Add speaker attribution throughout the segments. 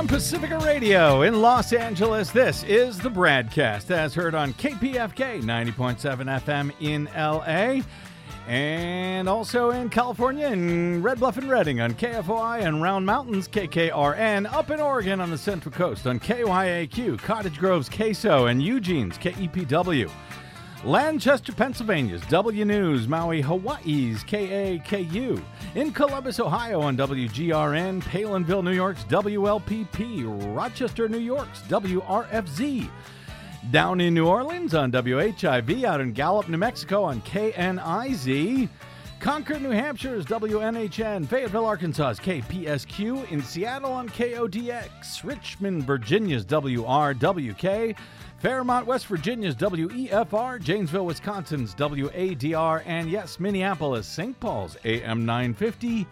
Speaker 1: From Pacifica Radio in Los Angeles, this is the Bradcast, as heard on KPFK 90.7 FM in LA, and also in California in Red Bluff and Redding on KFOI, and Round Mountains KKRN, up in Oregon on the Central Coast on KYAQ, Cottage Grove's KSO, and Eugene's KEPW. Lancaster, Pennsylvania's W News, Maui, Hawaii's KAKU, in Columbus, Ohio on WGRN, Palinville, New York's WLPP, Rochester, New York's WRFZ, down in New Orleans on WHIV, out in Gallup, New Mexico on KNIZ, Concord, New Hampshire's WNHN, Fayetteville, Arkansas's KPSQ, in Seattle on KODX, Richmond, Virginia's WRWK, Fairmont, West Virginia's WEFR, Janesville, Wisconsin's WADR, and yes, Minneapolis, St. Paul's AM 950,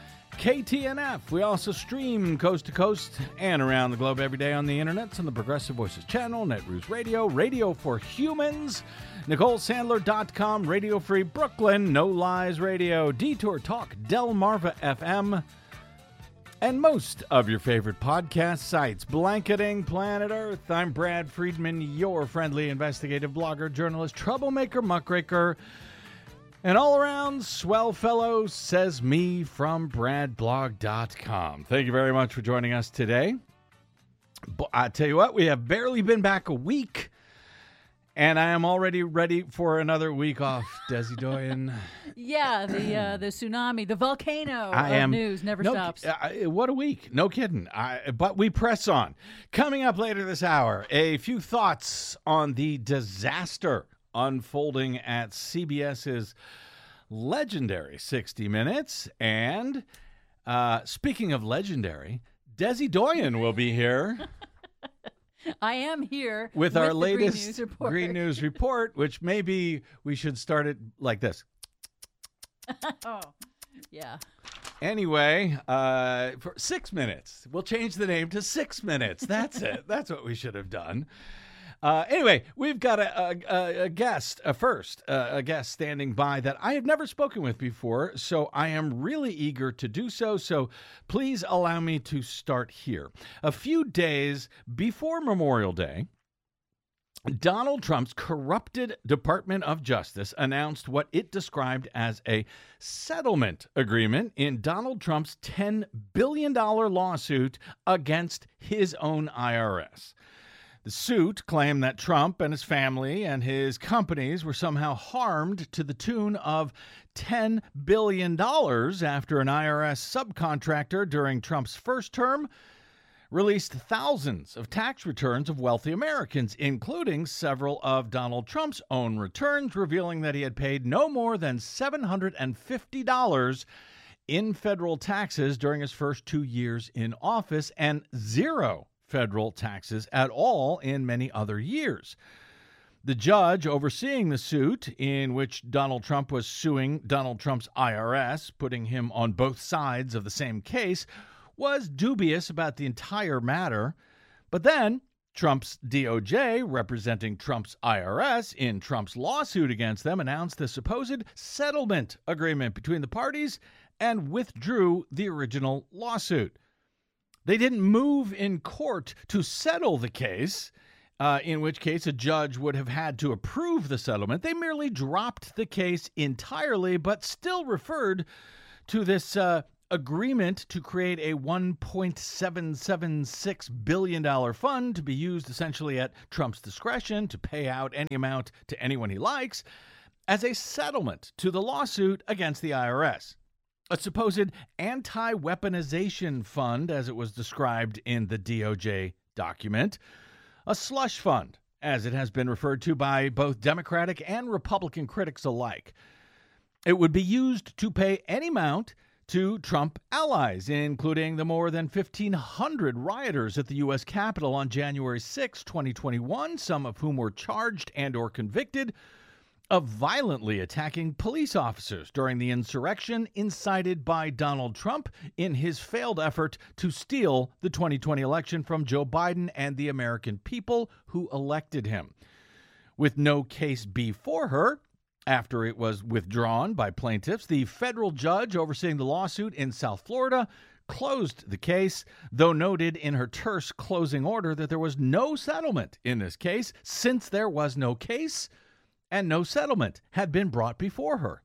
Speaker 1: KTNF. We also stream coast to coast and around the globe every day on the internet on the Progressive Voices channel, Netroots Radio, Radio for Humans, NicoleSandler.com, Radio Free Brooklyn, No Lies Radio, Detour Talk, Delmarva FM, and most of your favorite podcast sites. Blanketing Planet Earth. I'm Brad Friedman, your friendly investigative blogger, journalist, troublemaker, muckraker, and all-around swell fellow, says me from bradblog.com. Thank you very much for joining us today. I tell you what, we have barely been back a week, and I am already ready for another week off, Desi Doyen.
Speaker 2: Yeah, the tsunami, the volcano of news never stops.
Speaker 1: What a week. No kidding. But we press on. Coming up later this hour, a few thoughts on the disaster unfolding at CBS's legendary 60 Minutes. And speaking of legendary, Desi Doyen will be here.
Speaker 2: I am here
Speaker 1: with our latest
Speaker 2: Green News
Speaker 1: Report, which maybe we should start it like this.
Speaker 2: Oh, yeah.
Speaker 1: Anyway, for 6 minutes. We'll change the name to 6 Minutes. That's it. That's what we should have done. Anyway, we've got a guest, a guest standing by that I have never spoken with before, so I am really eager to do so. So please allow me to start here. A few days before Memorial Day, Donald Trump's corrupted Department of Justice announced what it described as a settlement agreement in Donald Trump's $10 billion lawsuit against his own IRS. The suit claimed that Trump and his family and his companies were somehow harmed to the tune of $10 billion after an IRS subcontractor during Trump's first term released thousands of tax returns of wealthy Americans, including several of Donald Trump's own returns, revealing that he had paid no more than $750 in federal taxes during his first 2 years in office and zero federal taxes at all in many other years. The judge overseeing the suit, in which Donald Trump was suing Donald Trump's IRS, putting him on both sides of the same case, was dubious about the entire matter. But then Trump's DOJ, representing Trump's IRS in Trump's lawsuit against them, announced the supposed settlement agreement between the parties and withdrew the original lawsuit. They didn't move in court to settle the case, in which case a judge would have had to approve the settlement. They merely dropped the case entirely, but still referred to this agreement to create a $1.776 billion fund to be used essentially at Trump's discretion to pay out any amount to anyone he likes as a settlement to the lawsuit against the IRS. A supposed anti-weaponization fund, as it was described in the DOJ document, a slush fund, as it has been referred to by both Democratic and Republican critics alike. It would be used to pay any amount to Trump allies, including the more than 1,500 rioters at the U.S. Capitol on January 6, 2021, some of whom were charged and or convicted of violently attacking police officers during the insurrection incited by Donald Trump in his failed effort to steal the 2020 election from Joe Biden and the American people who elected him. With no case before her, After it was withdrawn by plaintiffs, the federal judge overseeing the lawsuit in South Florida closed the case, though noted in her terse closing order that there was no settlement in this case since there was no case and no settlement had been brought before her.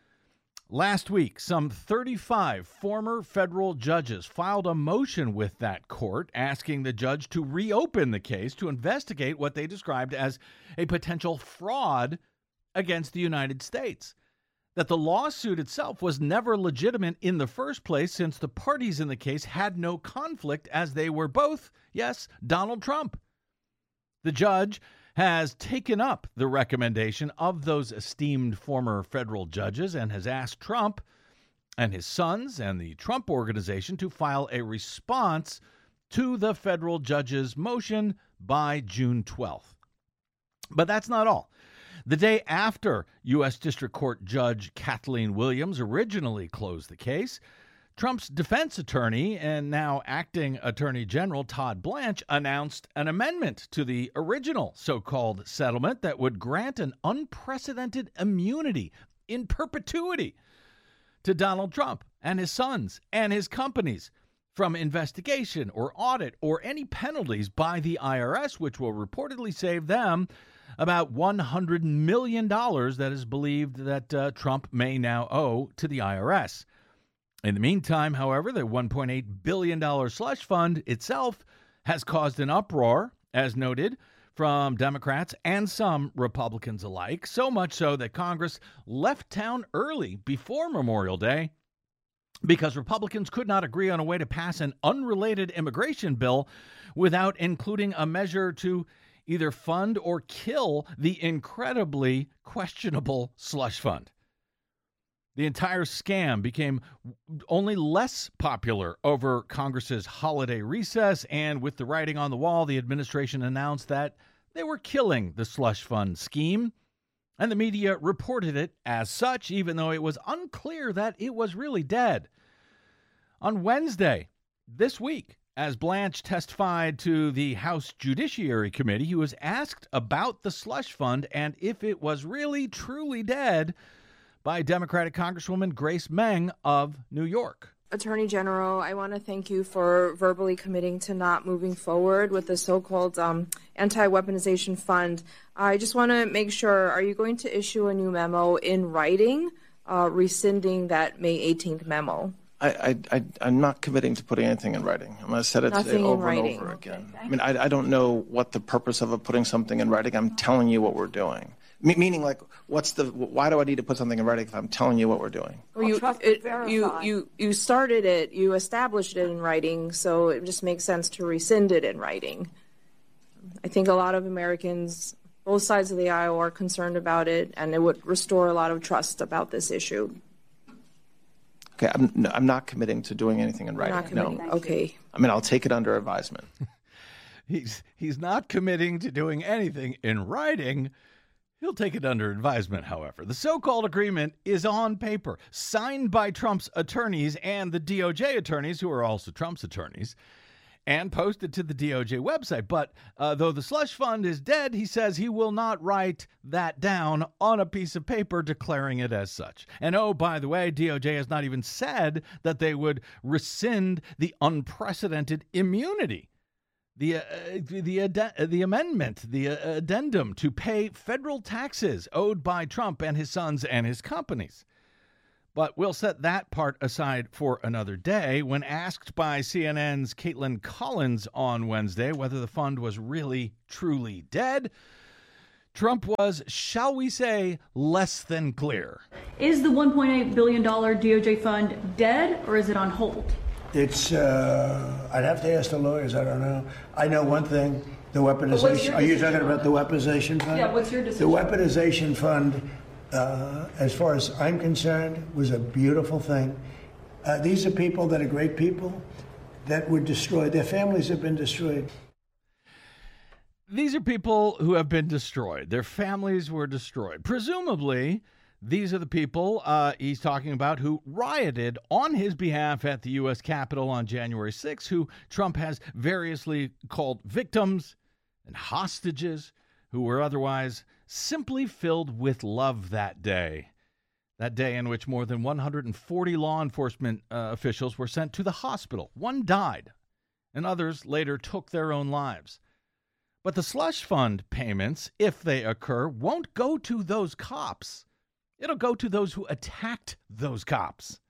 Speaker 1: Last week, some 35 former federal judges filed a motion with that court asking the judge to reopen the case to investigate what they described as a potential fraud against the United States. That the lawsuit itself was never legitimate in the first place since the parties in the case had no conflict as they were both, yes, Donald Trump. The judge has taken up the recommendation of those esteemed former federal judges and has asked Trump and his sons and the Trump Organization to file a response to the federal judge's motion by June 12th. But that's not all. The day after U.S. District Court Judge Kathleen Williams originally closed the case, Trump's defense attorney and now acting Attorney General Todd Blanche announced an amendment to the original so-called settlement that would grant an unprecedented immunity in perpetuity to Donald Trump and his sons and his companies from investigation or audit or any penalties by the IRS, which will reportedly save them about $100 million that is believed that Trump may now owe to the IRS. In the meantime, however, the $1.8 billion slush fund itself has caused an uproar, as noted, from Democrats and some Republicans alike, so much so that Congress left town early before Memorial Day because Republicans could not agree on a way to pass an unrelated immigration bill without including a measure to either fund or kill the incredibly questionable slush fund. The entire scam became only less popular over Congress's holiday recess, and with the writing on the wall, the administration announced that they were killing the slush fund scheme, and the media reported it as such, even though it was unclear that it was really dead. On Wednesday, this week, as Blanche testified to the House Judiciary Committee, he was asked about the slush fund and if it was really, truly dead by Democratic Congresswoman Grace Meng of New York.
Speaker 3: Attorney General, I want to thank you for verbally committing to not moving forward with the so-called anti-weaponization fund. I just want to make sure, are you going to issue a new memo in writing rescinding that May 18th memo?
Speaker 4: I'm not committing to putting anything in writing. I'm going to said it today over and over again. I mean, I don't know what the purpose of putting something in writing. I'm telling you what we're doing. Meaning, like, why do I need to put something in writing if I'm telling you what we're doing?
Speaker 3: Well, you started it, you established it in writing, so it just makes sense to rescind it in writing. I think a lot of Americans, both sides of the aisle, are concerned about it, and it would restore a lot of trust about this issue.
Speaker 4: Okay, I'm not committing to doing anything in writing. No.
Speaker 3: Okay.
Speaker 4: I mean, I'll take it under advisement.
Speaker 1: He's not committing to doing anything in writing. He'll take it under advisement, however. The so-called agreement is on paper, signed by Trump's attorneys and the DOJ attorneys, who are also Trump's attorneys, and posted to the DOJ website. But though the slush fund is dead, he says he will not write that down on a piece of paper declaring it as such. And oh, by the way, DOJ has not even said that they would rescind the unprecedented immunity. The amendment, the addendum to pay federal taxes owed by Trump and his sons and his companies. But we'll set that part aside for another day. When asked by CNN's Caitlin Collins on Wednesday whether the fund was really, truly dead, Trump was, shall we say, less than clear.
Speaker 5: Is the $1.8 billion DOJ fund dead or is it on hold?
Speaker 6: It's, I'd have to ask the lawyers, I don't know. I know one thing, the weaponization, are you talking about the weaponization fund?
Speaker 5: Yeah, what's your decision?
Speaker 6: The weaponization fund, as far as I'm concerned, was a beautiful thing. These are people that are great people that were destroyed. Their families have been destroyed.
Speaker 1: These are people who have been destroyed. Their families were destroyed. Presumably, these are the people he's talking about who rioted on his behalf at the U.S. Capitol on January 6th, who Trump has variously called victims and hostages, who were otherwise simply filled with love that day. That day in which more than 140 law enforcement officials were sent to the hospital. One died, and others later took their own lives. But the slush fund payments, if they occur, won't go to those cops. It'll go to those who attacked those cops.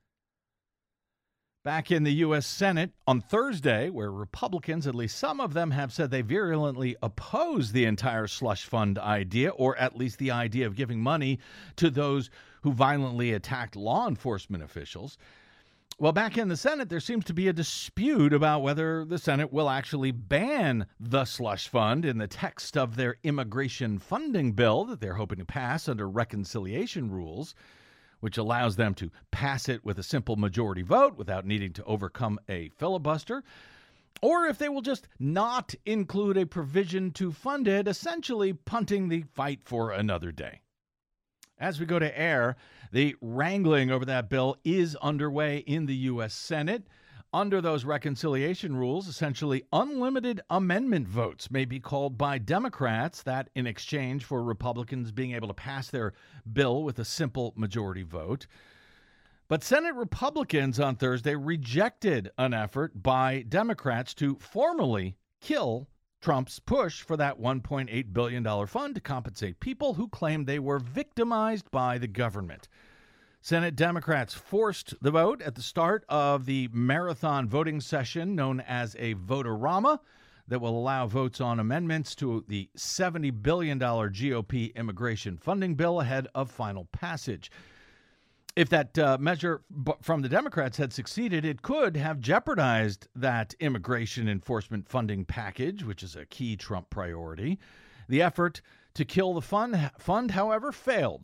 Speaker 1: Back in the U.S. Senate on Thursday, where Republicans, at least some of them, have said they virulently oppose the entire slush fund idea, or at least the idea of giving money to those who violently attacked law enforcement officials. Well, back in the Senate, there seems to be a dispute about whether the Senate will actually ban the slush fund in the text of their immigration funding bill that they're hoping to pass under reconciliation rules, which allows them to pass it with a simple majority vote without needing to overcome a filibuster, or if they will just not include a provision to fund it, essentially punting the fight for another day. As we go to air, the wrangling over that bill is underway in the U.S. Senate. Under those reconciliation rules, essentially unlimited amendment votes may be called by Democrats, that in exchange for Republicans being able to pass their bill with a simple majority vote. But Senate Republicans on Thursday rejected an effort by Democrats to formally kill Trump's push for that $1.8 billion fund to compensate people who claimed they were victimized by the government. Senate Democrats forced the vote at the start of the marathon voting session known as a vote-a-rama that will allow votes on amendments to the $70 billion GOP immigration funding bill ahead of final passage. If that measure from the Democrats had succeeded, it could have jeopardized that immigration enforcement funding package, which is a key Trump priority. The effort to kill the fund, however, failed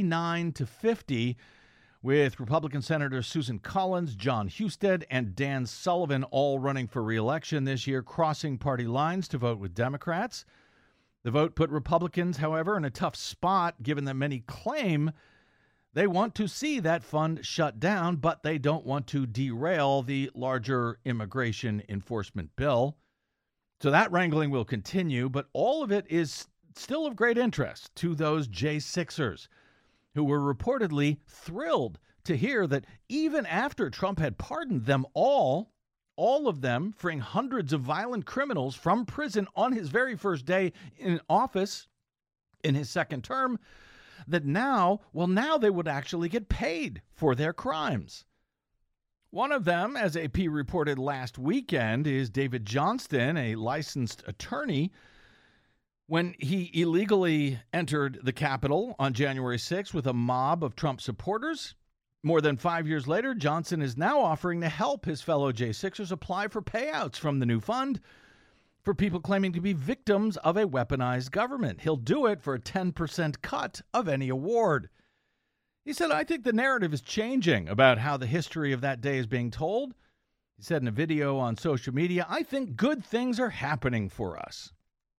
Speaker 1: 49-50, with Republican Senators Susan Collins, John Husted, and Dan Sullivan all running for re-election this year, crossing party lines to vote with Democrats. The vote put Republicans, however, in a tough spot, given that many claim they want to see that fund shut down, but they don't want to derail the larger immigration enforcement bill. So that wrangling will continue, but all of it is still of great interest to those J6ers who were reportedly thrilled to hear that even after Trump had pardoned them all of them, freeing hundreds of violent criminals from prison on his very first day in office in his second term, that now they would actually get paid for their crimes. One of them, as AP reported last weekend, is David Johnston, a licensed attorney. When he illegally entered the Capitol on January 6th with a mob of Trump supporters, more than 5 years later, Johnson is now offering to help his fellow J6ers apply for payouts from the new fund for people claiming to be victims of a weaponized government. He'll do it for a 10% cut of any award. He said, I think the narrative is changing about how the history of that day is being told. He said in a video on social media, I think good things are happening for us.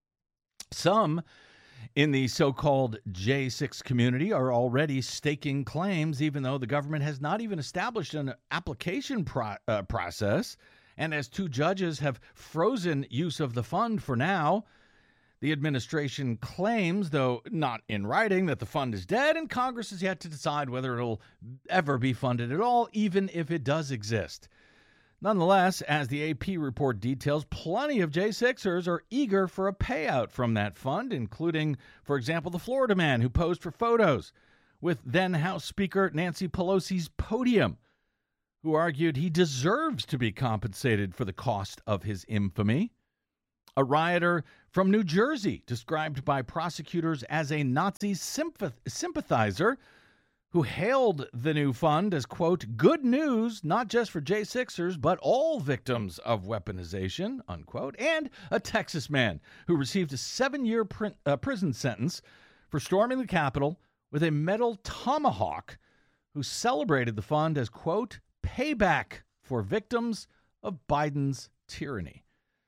Speaker 1: Some in the so-called J6 community are already staking claims, even though the government has not even established an application process. And as two judges have frozen use of the fund for now, the administration claims, though not in writing, that the fund is dead, and Congress has yet to decide whether it'll ever be funded at all, even if it does exist. Nonetheless, as the AP report details, plenty of J6ers are eager for a payout from that fund, including, for example, the Florida man who posed for photos with then House Speaker Nancy Pelosi's podium, who argued he deserves to be compensated for the cost of his infamy. A rioter from New Jersey, described by prosecutors as a Nazi sympathizer, who hailed the new fund as, quote, good news, not just for J6ers, but all victims of weaponization, unquote. And a Texas man who received a 7-year prison sentence for storming the Capitol with a metal tomahawk, who celebrated the fund as, quote, payback for victims of Biden's tyranny.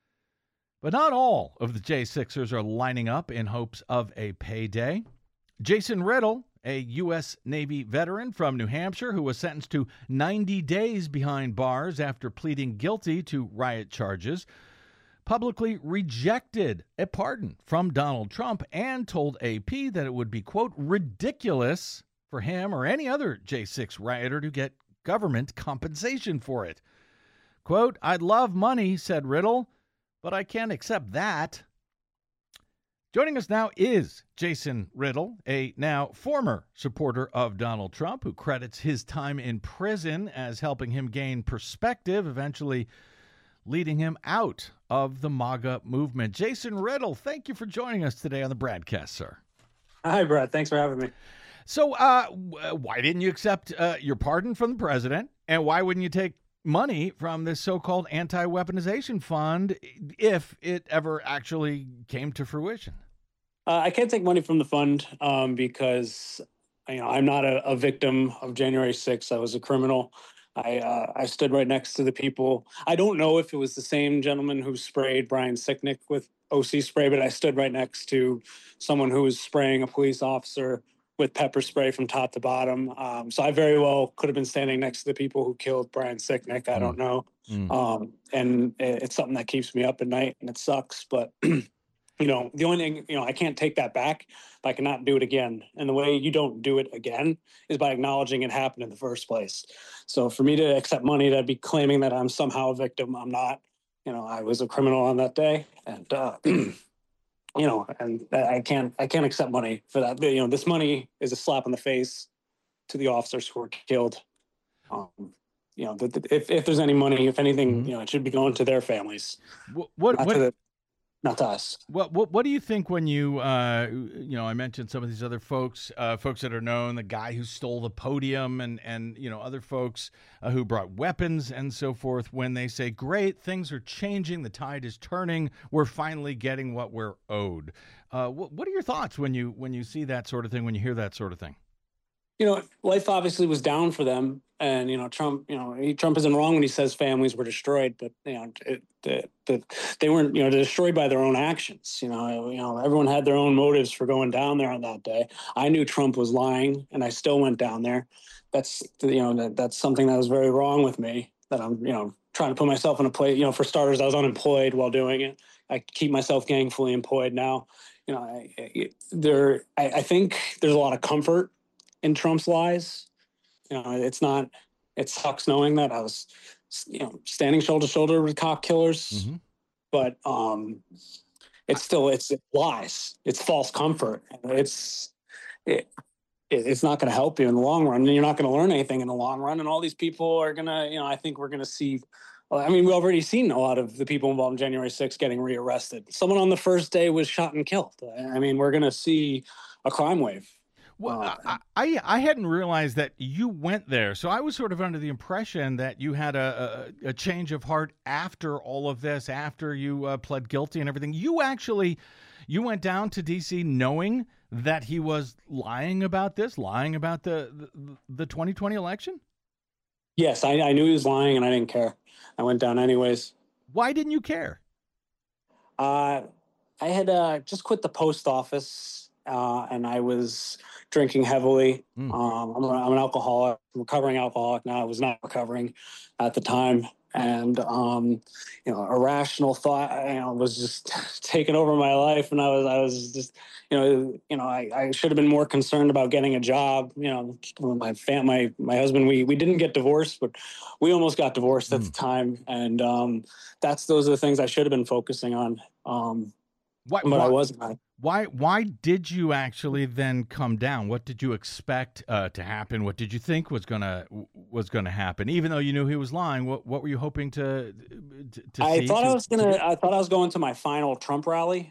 Speaker 1: But not all of the J6ers are lining up in hopes of a payday. Jason Riddle, a U.S. Navy veteran from New Hampshire who was sentenced to 90 days behind bars after pleading guilty to riot charges, publicly rejected a pardon from Donald Trump and told AP that it would be, quote, ridiculous for him or any other J6 rioter to get government compensation for it. Quote, I'd love money, said Riddle, but I can't accept that. Joining us now is Jason Riddle, a now former supporter of Donald Trump, who credits his time in prison as helping him gain perspective, eventually leading him out of the MAGA movement. Jason Riddle, thank you for joining us today on the BradCast, sir.
Speaker 7: Hi, Brad. Thanks for having me.
Speaker 1: So why didn't you accept your pardon from the president, and why wouldn't you take money from this so-called anti-weaponization fund if it ever actually came to fruition?
Speaker 7: I can't take money from the fund because I'm not a victim of January 6th. I was a criminal. I stood right next to the people. I don't know if it was the same gentleman who sprayed Brian Sicknick with OC spray, but I stood right next to someone who was spraying a police officer with pepper spray from top to bottom. So I very well could have been standing next to the people who killed Brian Sicknick. I don't know. And it's something that keeps me up at night, and it sucks. But, the only thing, I can't take that back, but I cannot do it again. And the way you don't do it again is by acknowledging it happened in the first place. So for me to accept money, that'd be claiming that I'm somehow a victim. I'm not. I was a criminal on that day, and and I can't accept money for that. This money is a slap in the face to the officers who were killed. If there's any money, if anything, it should be going to their families. Not to us.
Speaker 1: What do you think when you, I mentioned some of these other folks that are known, the guy who stole the podium and other folks who brought weapons and so forth, when they say, great, things are changing, the tide is turning, we're finally getting what we're owed. What are your thoughts when you see that sort of thing, when you hear that sort of thing?
Speaker 7: Life obviously was down for them, and Trump. Trump isn't wrong when he says families were destroyed, but they weren't. They're destroyed by their own actions. Everyone had their own motives for going down there on that day. I knew Trump was lying, and I still went down there. That's that's something that was very wrong with me. That I'm trying to put myself in a place. For starters, I was unemployed while doing it. I keep myself gainfully employed now. I think there's a lot of comfort in Trump's lies. It sucks knowing that I was, standing shoulder to shoulder with cop killers, but it's lies. It's false comfort. It's not going to help you in the long run, and you're not going to learn anything in the long run. And all these people are going to, I think we're going to see. We've already seen a lot of the people involved in January 6th getting rearrested. Someone on the first day was shot and killed. We're going to see a crime wave.
Speaker 1: Well, I hadn't realized that you went there, so I was sort of under the impression that you had a change of heart after all of this, after you pled guilty and everything. You went down to D.C. knowing that he was lying about this, lying about the 2020 election?
Speaker 7: Yes, I knew he was lying, and I didn't care. I went down anyways.
Speaker 1: Why didn't you care?
Speaker 7: I had just quit the post office, and I was drinking heavily. I'm an alcoholic, recovering alcoholic now. I was not recovering at the time. And, irrational thought, was just taking over my life. And I was just, I should have been more concerned about getting a job. My husband, we didn't get divorced, but we almost got divorced at the time. And those are the things I should have been focusing on. But I wasn't.
Speaker 1: Why did you actually then come down? What did you expect to happen? What did you think was gonna happen? Even though you knew he was lying, what were you hoping to see?
Speaker 7: I thought I was going to my final Trump rally.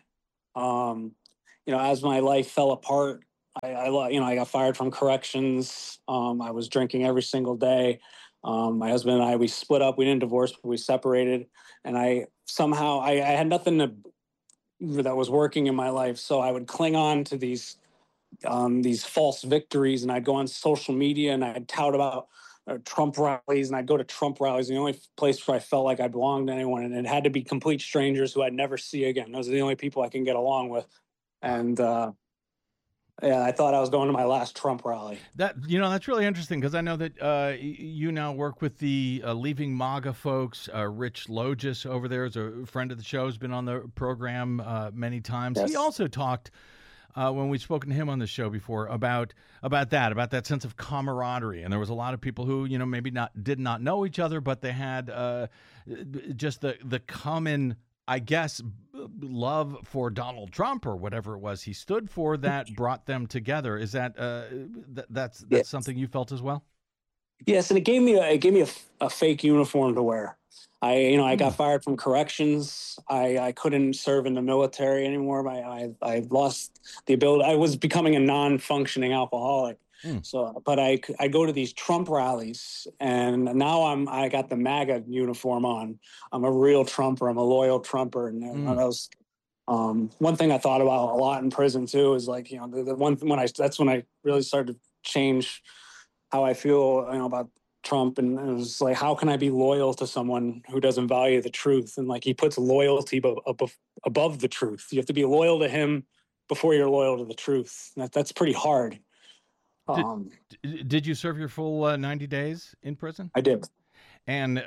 Speaker 7: As my life fell apart, I got fired from corrections. I was drinking every single day. My husband and I, we split up. We didn't divorce, but we separated. And I had nothing that was working in my life. So I would cling on to these false victories, and I'd go on social media and I'd tout about Trump rallies, and I'd go to Trump rallies. The only place where I felt like I belonged to anyone, and it had to be complete strangers who I'd never see again. Those are the only people I can get along with. And Yeah, I thought I was going to my last Trump rally.
Speaker 1: That's really interesting because I know that you now work with the Leaving MAGA folks. Rich Logis over there is a friend of the show, has been on the program many times. Yes. He also talked when we'd spoken to him on the show before about that sense of camaraderie. And there was a lot of people who, maybe did not know each other, but they had just the common, I guess, love for Donald Trump or whatever it was he stood for that brought them together. Is that that's yes. something you felt as well?
Speaker 7: Yes, and it gave me a fake uniform to wear. I got fired from corrections. I couldn't serve in the military anymore. I lost the ability. I was becoming a non-functioning alcoholic. So, but I go to these Trump rallies, and now I got the MAGA uniform on. I'm a real Trumper. I'm a loyal Trumper, and that was one thing I thought about a lot in prison too. Is like that's when I really started to change how I feel about Trump, and it was like, how can I be loyal to someone who doesn't value the truth? And like he puts loyalty above the truth. You have to be loyal to him before you're loyal to the truth. That's pretty hard.
Speaker 1: Did you serve your full 90 days in prison?
Speaker 7: I did.
Speaker 1: And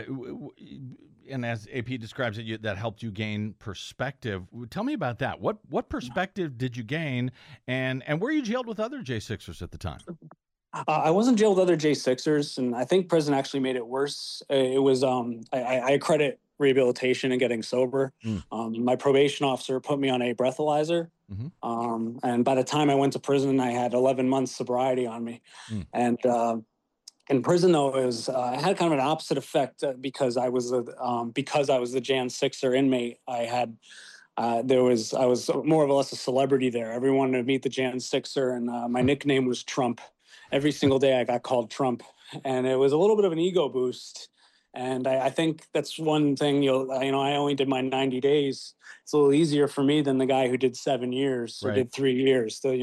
Speaker 1: as AP describes it, that helped you gain perspective. Tell me about that. What perspective did you gain? And were you jailed with other J6ers at the time?
Speaker 7: I wasn't jailed with other J6ers, and I think prison actually made it worse. It was I credit rehabilitation and getting sober. My probation officer put me on a breathalyzer. And by the time I went to prison, I had 11 months sobriety on me. And in prison, though, it had kind of an opposite effect because I was the Jan 6er inmate. I was more or less a celebrity there. Everyone wanted to meet the Jan 6er, and my nickname was Trump. Every single day I got called Trump, and it was a little bit of an ego boost. And I think that's one thing. I only did my 90 days. It's a little easier for me than the guy who did 7 years or did 3 years. So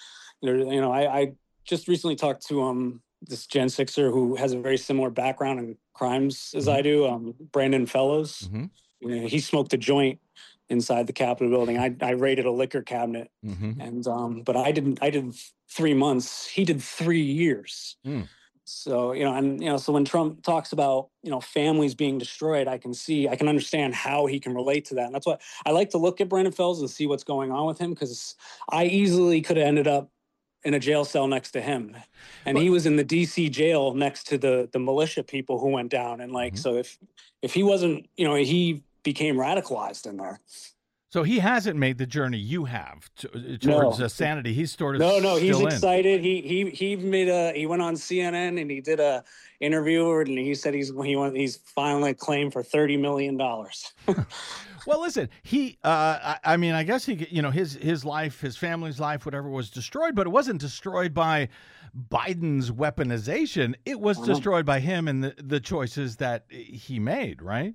Speaker 7: I just recently talked to this Gen 6er who has a very similar background in crimes as I do, Brandon Fellows. He smoked a joint inside the Capitol building. I raided a liquor cabinet, and but I did 3 months. He did 3 years. So, so when Trump talks about, families being destroyed, I can understand how he can relate to that. And that's why I like to look at Brandon Fells and see what's going on with him, because I easily could have ended up in a jail cell next to him. And he was in the DC jail next to the militia people who went down. And so if he wasn't, he became radicalized in there.
Speaker 1: So he hasn't made the journey you have towards sanity. He's sort of
Speaker 7: no. He's excited. He went on CNN and he did a interview, and he said he's finally claimed for $30 million.
Speaker 1: Well, listen, I guess his life, his family's life, whatever, was destroyed, but it wasn't destroyed by Biden's weaponization. It was destroyed by him and the choices that he made, right?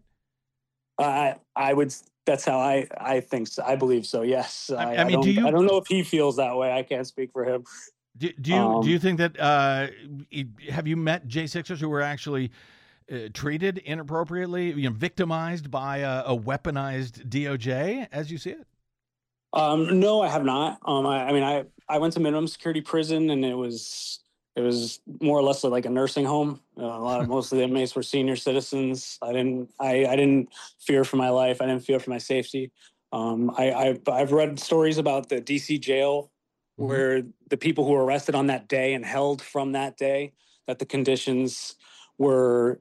Speaker 1: That's how I think so. I believe so. Yes. I don't know if he feels that way. I can't speak for him.
Speaker 2: Do
Speaker 1: you think that have you met J6ers who were actually treated inappropriately, victimized by a weaponized DOJ, as you see it?
Speaker 7: No, I have not. I went to minimum security prison, and it was more or less like a nursing home. Most of the inmates were senior citizens. I didn't fear for my life. I didn't fear for my safety. I've read stories about the DC jail where the people who were arrested on that day and held from that day, that the conditions were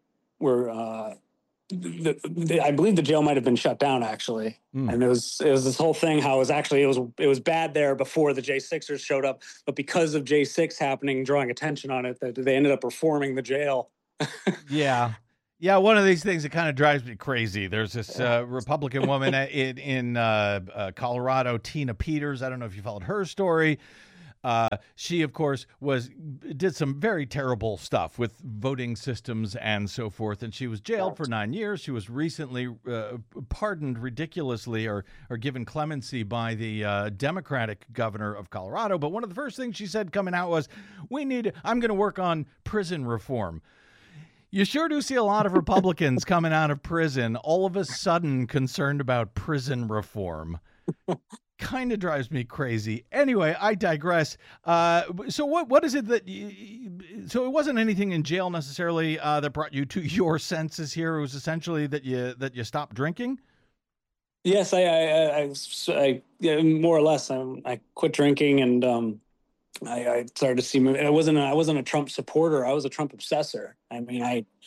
Speaker 7: I believe the jail might have been shut down, actually. And it was this whole thing how it was bad there before the J6ers showed up, but because of J6 happening, drawing attention on it, that they ended up reforming the jail.
Speaker 1: Yeah, one of these things that kind of drives me crazy. There's this Republican woman in Colorado, Tina Peters. I don't know if you followed her story. She, of course, did some very terrible stuff with voting systems and so forth, and she was jailed for 9 years. She was recently pardoned ridiculously or given clemency by the Democratic governor of Colorado. But one of the first things she said coming out was, I'm going to work on prison reform. You sure do see a lot of Republicans coming out of prison all of a sudden concerned about prison reform. kind of drives me crazy. Anyway, I digress. So what is it that so it wasn't anything in jail necessarily that brought you to your senses here? It was essentially that you stopped drinking?
Speaker 7: Yes, I more or less. I quit drinking, and I started to see. I wasn't a Trump supporter. I was a Trump obsessor. I mean,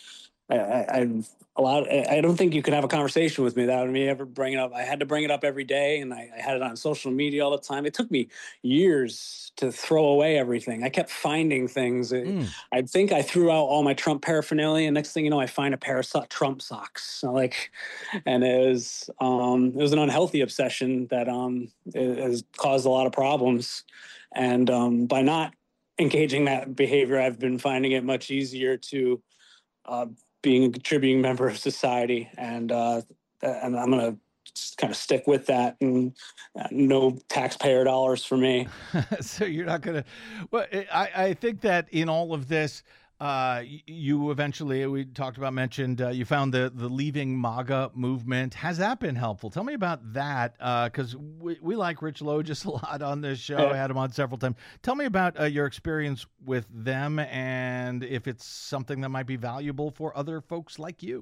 Speaker 7: I don't think you could have a conversation with me without me ever bring it up. I had to bring it up every day, and I had it on social media all the time. It took me years to throw away everything. I kept finding things. I think I threw out all my Trump paraphernalia, and next thing you know, I find a pair of Trump socks. So and it was an unhealthy obsession that it has caused a lot of problems. And by not engaging that behavior, I've been finding it much easier to being a contributing member of society, and I'm going to just kind of stick with that, and no taxpayer dollars for me.
Speaker 1: So you're not going to. Well, I think that in all of this, you eventually, we mentioned you found the Leaving MAGA movement. Has that been helpful? Tell me about that, because we like Rich Logis a lot on this show. I had him on several times. Tell me about your experience with them, and if it's something that might be valuable for other folks like you.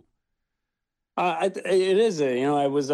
Speaker 7: It is. I was.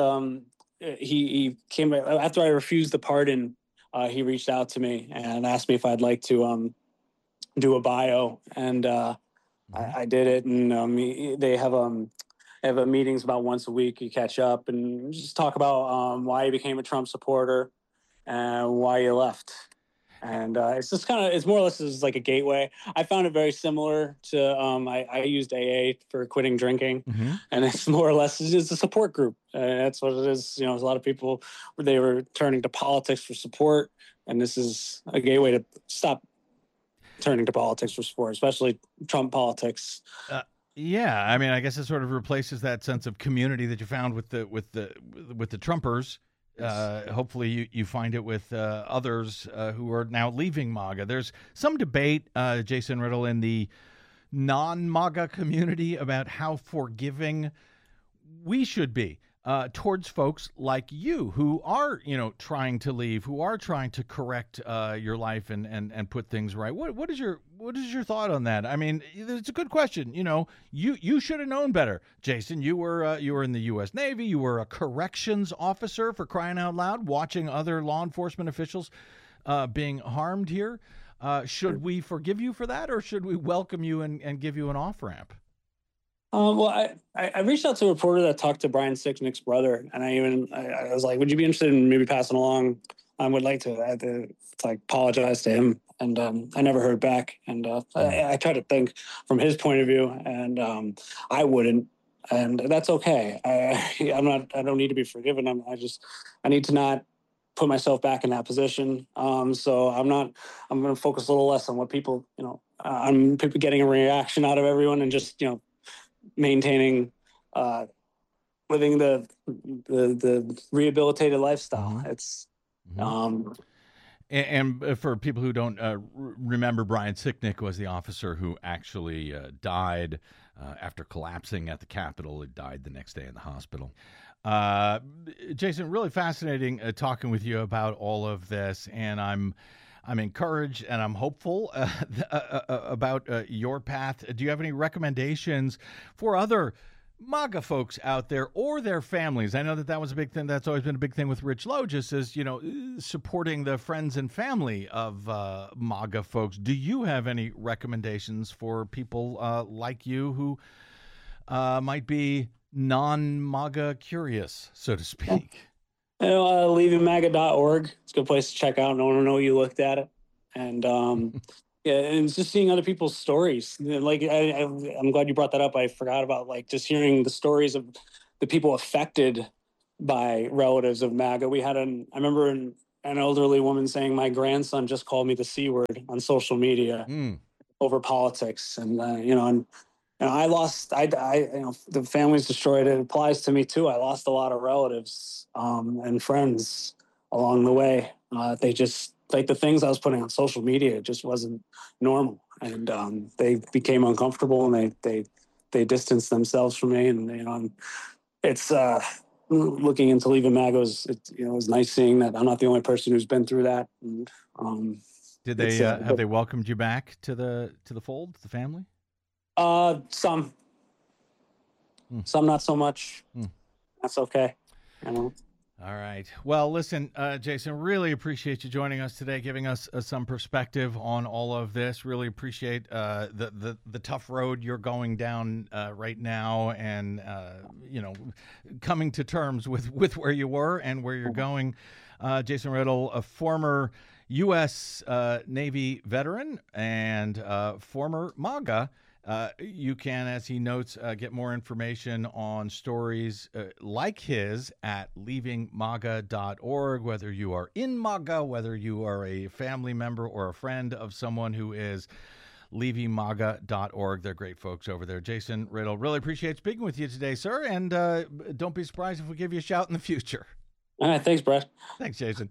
Speaker 7: He came after I refused the pardon. He reached out to me and asked me if I'd like to do a bio, and I did it. And they have meetings about once a week. You catch up and just talk about why you became a Trump supporter and why you left. And it's just it's more or less is like a gateway. I found it very similar to I used AA for quitting drinking, and it's more or less just a support group. That's what it is. There's a lot of people they were turning to politics for support, and this is a gateway to stop turning to politics for support, especially Trump politics.
Speaker 1: Yeah, I mean, I guess it sort of replaces that sense of community that you found with the Trumpers. Hopefully you find it with others who are now leaving MAGA. There's some debate, Jason Riddle, in the non-MAGA community about how forgiving we should be towards folks like you who are, trying to leave, who are trying to correct your life and put things right. What is your thought on that? I mean, it's a good question. You should have known better, Jason. You were in the U.S. Navy. You were a corrections officer, for crying out loud, watching other law enforcement officials being harmed here. Should we forgive you for that, or should we welcome you and give you an off-ramp?
Speaker 7: Well, I reached out to a reporter that talked to Brian Sicknick's brother, and I was like, would you be interested in maybe passing along? I would like to. I had to apologize to him, and I never heard back. And I tried to think from his point of view, and I wouldn't, and that's okay. I don't need to be forgiven. I need to not put myself back in that position. So I'm going to focus a little less on what people, on people getting a reaction out of everyone, and just maintaining living the rehabilitated lifestyle. It's
Speaker 1: and for people who don't remember, Brian Sicknick was the officer who actually died after collapsing at the Capitol. He died the next day in the hospital. Jason, really fascinating talking with you about all of this, and I'm encouraged and I'm hopeful about your path. Do you have any recommendations for other MAGA folks out there or their families? I know that was a big thing. That's always been a big thing with Rich Logis, is, supporting the friends and family of MAGA folks. Do you have any recommendations for people like you who might be non-MAGA curious, so to speak?
Speaker 7: LeavingMAGA.org. It's a good place to check out. No one will know you looked at it. And and it's just seeing other people's stories. I'm glad you brought that up. I forgot about just hearing the stories of the people affected by relatives of MAGA. I remember an elderly woman saying, "My grandson just called me the C word on social media over politics." And I lost. The family's destroyed. It applies to me too. I lost a lot of relatives and friends along the way. They just the things I was putting on social media just wasn't normal, and they became uncomfortable, and they distanced themselves from me. And it's looking into leaving MAGA it was nice seeing that I'm not the only person who's been through that. And,
Speaker 1: did they have they welcomed you back to the fold, the family?
Speaker 7: Some not so much. That's okay.
Speaker 1: All right. Well, listen, Jason, really appreciate you joining us today, giving us some perspective on all of this. Really appreciate the tough road you're going down right now, and coming to terms with where you were and where you're going. Jason Riddle, a former U.S. Navy veteran and former MAGA. You can, as he notes, get more information on stories like his at leavingmaga.org, whether you are in MAGA, whether you are a family member or a friend of someone who is. leavingmaga.org. They're great folks over there. Jason Riddle, really appreciate speaking with you today, sir, and don't be surprised if we give you a shout in the future.
Speaker 7: All right, thanks, Brett.
Speaker 1: Thanks, Jason.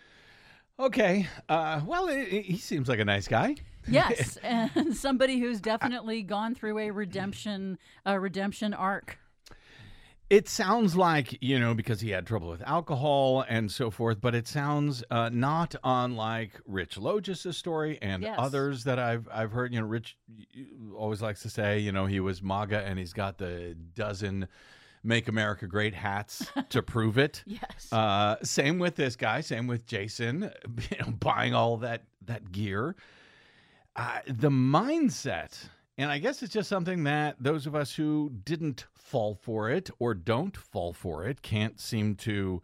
Speaker 1: Okay, well, he seems like a nice guy.
Speaker 2: Yes, and somebody who's definitely gone through a redemption arc.
Speaker 1: It sounds like, because he had trouble with alcohol and so forth, but it sounds not unlike Rich Logis' story and others that I've heard. Rich always likes to say, he was MAGA and he's got the dozen Make America Great hats to prove it.
Speaker 2: Yes.
Speaker 1: Same with this guy. Same with Jason, buying all that gear. The mindset, and I guess it's just something that those of us who didn't fall for it or don't fall for it can't seem to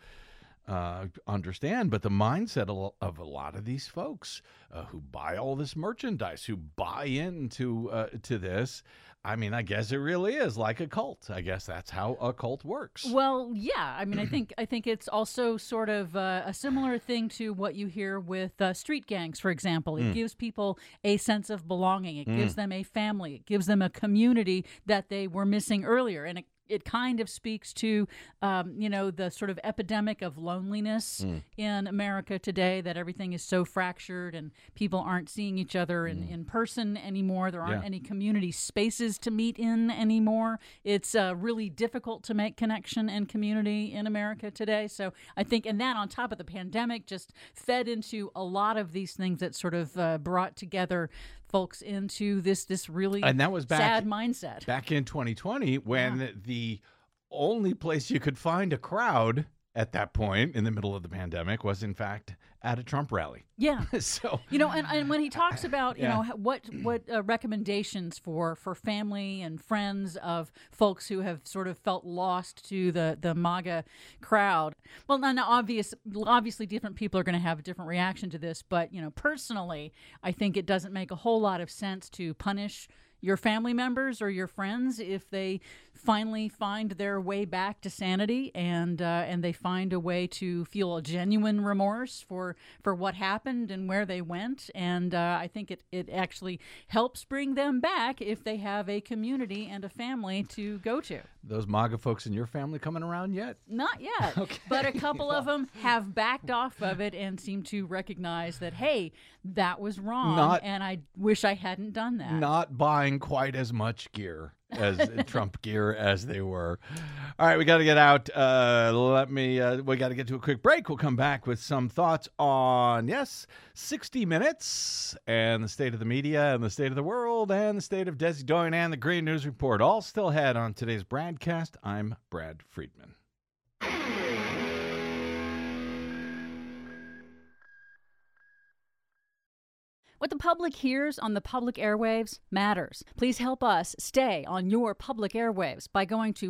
Speaker 1: understand. But the mindset of a lot of these folks who buy all this merchandise, who buy into to this, I mean, I guess it really is like a cult. I guess that's how a cult works.
Speaker 2: Well, yeah. I mean, I think it's also sort of a similar thing to what you hear with street gangs, for example. It gives people a sense of belonging. It gives them a family. It gives them a community that they were missing earlier. And it kind of speaks to, the sort of epidemic of loneliness in America today, that everything is so fractured and people aren't seeing each other in person anymore. There aren't any community spaces to meet in anymore. It's really difficult to make connection and community in America today. So I think, and that on top of the pandemic just fed into a lot of these things that sort of brought together folks into this really
Speaker 1: and that was
Speaker 2: sad mindset.
Speaker 1: Back in 2020, when the only place you could find a crowd at that point in the middle of the pandemic was, in fact, at a Trump rally.
Speaker 2: Yeah.
Speaker 1: So
Speaker 2: and when he talks about what recommendations for family and friends of folks who have sort of felt lost to the MAGA crowd. Well, now obviously different people are going to have a different reaction to this, but personally, I think it doesn't make a whole lot of sense to punish your family members or your friends if they finally find their way back to sanity and they find a way to feel a genuine remorse for what happened and where they went. And I think it actually helps bring them back if they have a community and a family to go to.
Speaker 1: Those MAGA folks in your family coming around yet?
Speaker 2: Not yet. Okay. But a couple of them have backed off of it and seem to recognize that, hey, that was wrong, and I wish I hadn't done that.
Speaker 1: Not buying quite as much gear as Trump gear as they were. All right, we got to get out. We got to get to a quick break. We'll come back with some thoughts on 60 Minutes and the state of the media and the state of the world and the state of Desi Doyen and the Green News Report. All still ahead on today's broadcast. I'm Brad Friedman.
Speaker 2: What the public hears on the public airwaves matters. Please help us stay on your public airwaves by going to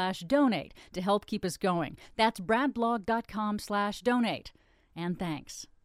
Speaker 2: bradblog.com/donate to help keep us going. That's bradblog.com/donate. And thanks.